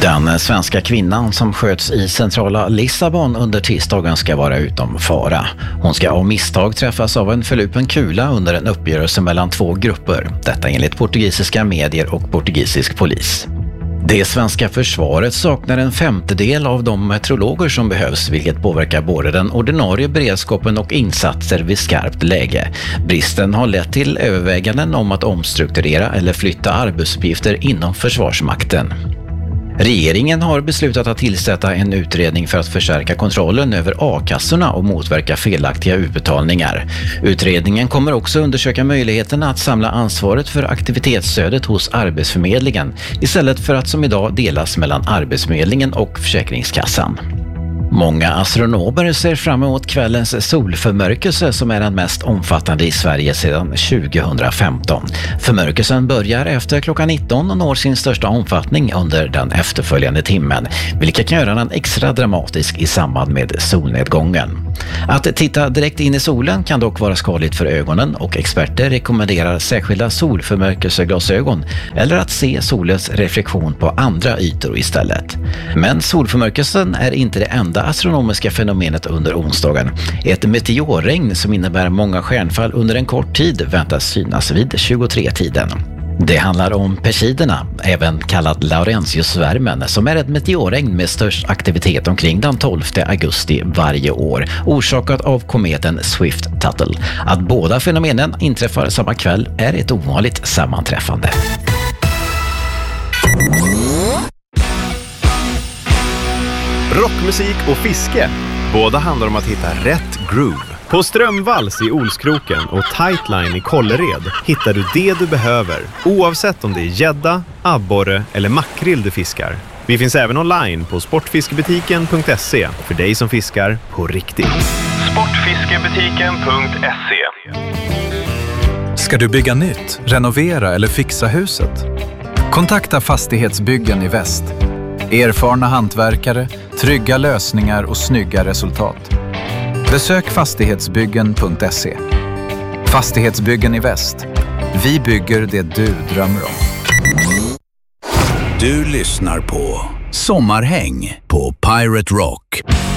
Den svenska kvinnan som sköts i centrala Lissabon under tisdagen ska vara utom fara. Hon ska av misstag träffas av en förlupen kula under en uppgörelse mellan två grupper. Detta enligt portugisiska medier och portugisisk polis. Det svenska försvaret saknar en femtedel av de meteorologer som behövs, vilket påverkar både den ordinarie beredskapen och insatser vid skarpt läge. Bristen har lett till överväganden om att omstrukturera eller flytta arbetsuppgifter inom Försvarsmakten. Regeringen har beslutat att tillsätta en utredning för att förstärka kontrollen över a-kassorna och motverka felaktiga utbetalningar. Utredningen kommer också undersöka möjligheterna att samla ansvaret för aktivitetsstödet hos Arbetsförmedlingen istället för att som idag delas mellan Arbetsförmedlingen och Försäkringskassan. Många astronomer ser fram emot kvällens solförmörkelse som är den mest omfattande i Sverige sedan 2015. Förmörkelsen börjar efter klockan 19 och når sin största omfattning under den efterföljande timmen, vilket kan göra den extra dramatisk i samband med solnedgången. Att titta direkt in i solen kan dock vara skadligt för ögonen och experter rekommenderar särskilda solförmörkelseglasögon eller att se solens reflektion på andra ytor istället. Men solförmörkelsen är inte det enda astronomiska fenomenet under onsdagen. Ett meteorregn som innebär många stjärnfall under en kort tid väntas synas vid 23-tiden. Det handlar om Perseiderna, även kallat Laurentiusvärmen, som är ett meteorregn med störst aktivitet omkring den 12 augusti varje år, orsakat av kometen Swift-Tuttle. Att båda fenomenen inträffar samma kväll är ett ovanligt sammanträffande. Rockmusik och fiske. Båda handlar om att hitta rätt groove. På Strömvalls i Olskroken och Tightline i Kållered hittar du det du behöver, oavsett om det är gädda, abborre eller makrill du fiskar. Vi finns även online på sportfiskebutiken.se för dig som fiskar på riktigt. Sportfiskebutiken.se. Ska du bygga nytt, renovera eller fixa huset? Kontakta Fastighetsbyggen i Väst. Erfarna hantverkare, trygga lösningar och snygga resultat. Besök fastighetsbyggen.se. Fastighetsbyggen i Väst. Vi bygger det du drömmer om. Du lyssnar på Sommarhäng på Pirate Rock.